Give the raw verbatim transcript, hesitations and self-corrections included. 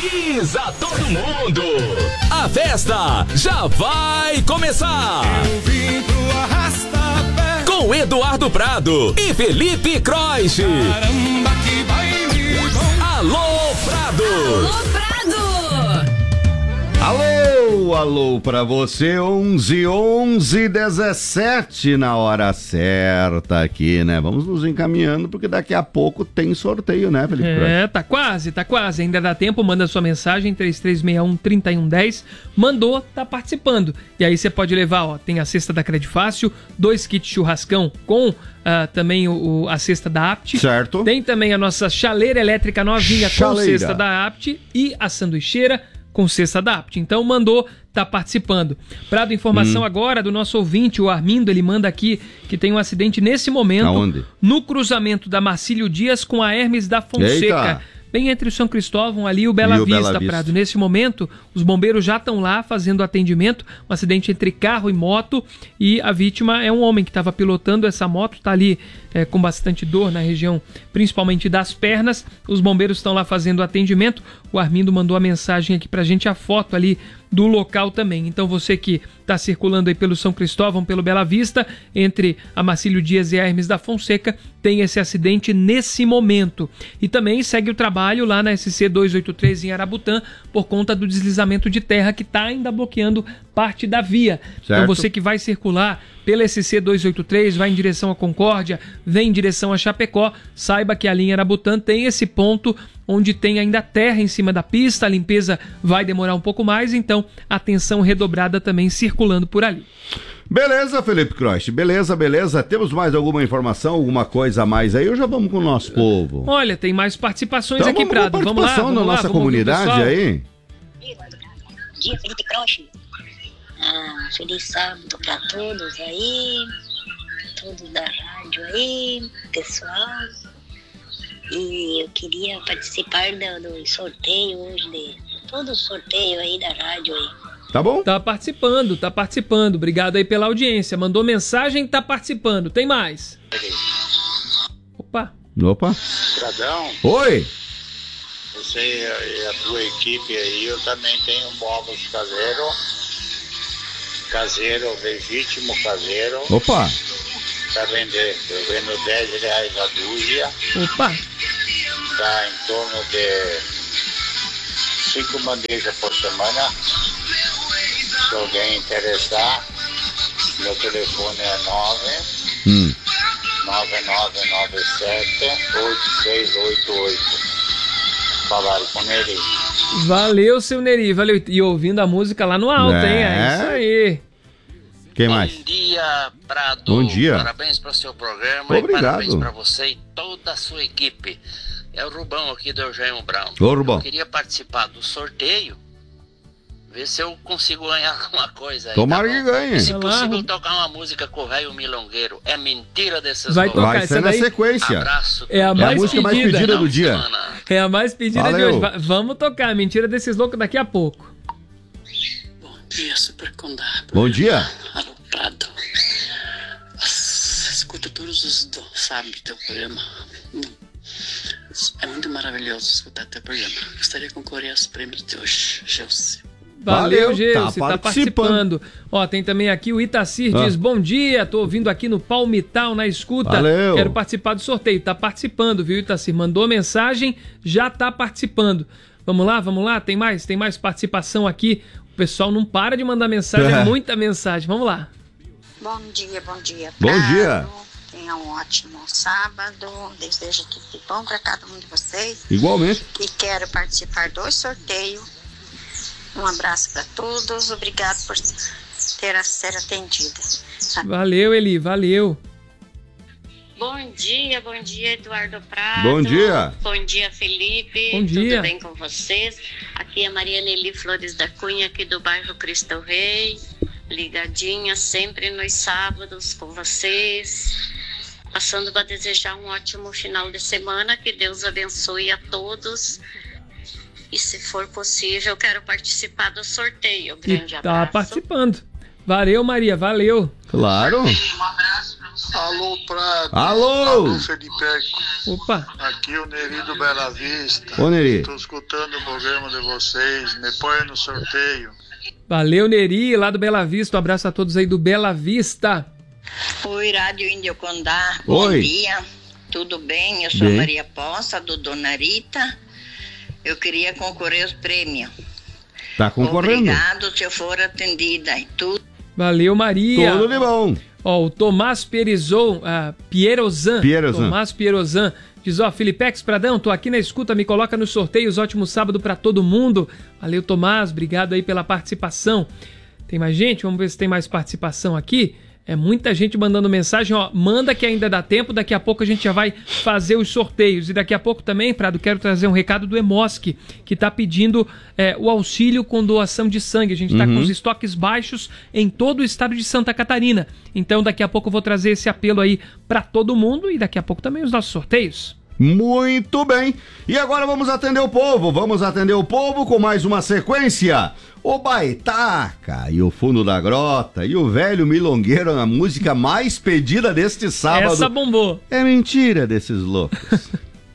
Avisa todo mundo! A festa já vai começar! Eu vim pro Arrasta-Pé com Eduardo Prado e Felipe Croix. Caramba, que baile bom! Alô, Prado! Alô, Prado! Alô, alô pra você, onze, onze, dezessete na hora certa aqui, né? Vamos nos encaminhando porque daqui a pouco tem sorteio, né, Felipe? É, tá quase, tá quase. Ainda dá tempo, manda sua mensagem, três três seis um, três um um zero. Mandou, tá participando. E aí você pode levar, ó, tem a cesta da Credifácil, dois kits churrascão com uh, também o, o, a cesta da Apt. Certo. Tem também a nossa chaleira elétrica novinha Chaleira. com cesta da Apt e a sanduicheira com cesta da Apt. Então mandou, tá participando. Prado, informação hum. agora do nosso ouvinte, o Armindo, ele manda aqui que tem um acidente nesse momento. Aonde? No cruzamento da Marcílio Dias com a Hermes da Fonseca. Eita. Bem entre o São Cristóvão ali e o Bela, e o Vista, Bela Vista, Prado. Nesse momento, os bombeiros já estão lá fazendo atendimento. Um acidente entre carro e moto. E a vítima é um homem que estava pilotando essa moto. Está ali é, com bastante dor na região, principalmente das pernas. Os bombeiros estão lá fazendo atendimento. O Armindo mandou a mensagem aqui pra gente, a foto ali do local também. Então você que está circulando aí pelo São Cristóvão, pelo Bela Vista, entre a Marcílio Dias e a Hermes da Fonseca, tem esse acidente nesse momento. E também segue o trabalho lá na S C duzentos e oitenta e três em Arabutã, por conta do deslizamento de terra que está ainda bloqueando parte da via. Certo. Então você que vai circular pela S C duzentos e oitenta e três, vai em direção à Concórdia, vem em direção a Chapecó, saiba que ali em Arabutã tem esse ponto onde tem ainda terra em cima da pista, a limpeza vai demorar um pouco mais, então atenção redobrada também circulando por ali. Beleza, Felipe Croix, beleza, beleza. Temos mais alguma informação, alguma coisa a mais aí ou já vamos com o nosso povo? Olha, tem mais participações Então, aqui, vamos Prado. com Vamos lá, participação vamos na lá, nossa vamos comunidade pessoal. aí. Bom dia, Felipe Croix. Ah, feliz sábado para todos aí, todos da rádio aí, pessoal. E eu queria participar do, do sorteio hoje, de todo o sorteio aí da rádio aí. Tá bom? Tá participando, tá participando. Obrigado aí pela audiência. Mandou mensagem, tá participando. Tem mais. Opa. Opa. Pradão, Oi. você e a tua equipe aí, eu também tenho ovos caseiro, caseiro, legítimo caseiro, Opa. para vender. Eu vendo dez reais a dúzia, Opa. dá em torno de cinco bandejas por semana. Se alguém interessar, meu telefone é nove Hum. nove nove nove sete oito seis oito oito. Falaram com ele. Valeu, seu Neri. Valeu. E ouvindo a música lá no alto, É. hein? É isso aí. Quem mais? Bom dia, Prado. Bom dia. Parabéns para o seu programa. Obrigado. E parabéns para você e toda a sua equipe. É o Rubão aqui do Eugênio Brown. Ô, Rubão. Eu queria participar do sorteio. Ver se eu consigo ganhar alguma coisa aí. Tomara tá que bom? ganhe. E se Vai lá, possível, Rubão. tocar uma música com o velho milongueiro. É mentira desses Vai loucos. tocar Vai essa ser na daí? sequência. Abraço. É a É a mais música mais pedida. pedida do dia. Semana. É a mais pedida Valeu. de hoje. Va- vamos tocar. Mentira desses loucos daqui a pouco. Bom dia, Super Condado. Bom dia. Alô, Prado. Nossa, escuto todos os do, sabe, teu programa. Hum. É muito maravilhoso escutar teu programa. Gostaria de concorrer aos prêmios de hoje, Gelsi. Valeu, Valeu, Gilce, tá tá participando. participando. Ó, tem também aqui o Itacir, Ah. diz, bom dia, tô ouvindo aqui no Palmital, na escuta. Valeu. Quero participar do sorteio. Tá participando, viu, Itacir? Mandou mensagem, já tá participando. Vamos lá, vamos lá, tem mais, tem mais participação aqui. O pessoal não para de mandar mensagem, é muita mensagem. Vamos lá. Bom dia, bom dia. Bom Prado. dia. Tenha um ótimo sábado. Desejo tudo de bom para cada um de vocês. Igualmente. E quero participar do sorteio. Um abraço para todos. Obrigado por ter a ser atendida. Valeu, Eli, valeu. Bom dia, bom dia, Eduardo Prado. Bom dia. Bom dia, Felipe. Bom dia. Tudo bem com vocês? Aqui é Maria Nelly Flores da Cunha, aqui do bairro Cristo Rei. Ligadinha sempre nos sábados com vocês. Passando para desejar um ótimo final de semana. Que Deus abençoe a todos. E se for possível, eu quero participar do sorteio. E Grande tá abraço. participando. Valeu, Maria, valeu. Claro. Um abraço para você. Alô, Prado. Alô. Alô, Felipeco. Opa. Aqui é o Neri do Bela Vista. Ô, Neri. Estou escutando o programa de vocês. Me põe no sorteio. Valeu, Neri, lá do Bela Vista. Um abraço a todos aí do Bela Vista. Oi, Rádio Índio Condá. Bom Oi. dia. Tudo bem? Eu sou Bem. a Maria Poça, do Dona Rita. Eu queria concorrer aos prêmios. Tá concorrendo. Obrigado se eu for atendida. E tudo. Valeu, Maria. Tudo de bom. Ó, o Tomás Perizon, uh, Pierozan. Pierozan. Tomás Pierozan. Diz, ó, Felipex Pradão, tô aqui na escuta, me coloca nos sorteios, ótimo sábado pra todo mundo. Valeu, Tomás, obrigado aí pela participação. Tem mais gente? Vamos ver se tem mais participação aqui. É muita gente mandando mensagem, ó, manda que ainda dá tempo, daqui a pouco a gente já vai fazer os sorteios. E daqui a pouco também, Prado, quero trazer um recado do Emosk, que tá pedindo é, o auxílio com doação de sangue. A gente tá Uhum. com os estoques baixos em todo o estado de Santa Catarina. Então daqui a pouco eu vou trazer esse apelo aí pra todo mundo e daqui a pouco também os nossos sorteios. Muito bem. E agora vamos atender o povo. Vamos atender o povo com mais uma sequência. O Baitaca e o Fundo da Grota e o Velho Milongueiro, a música mais pedida deste sábado. Essa bombou. É mentira desses loucos.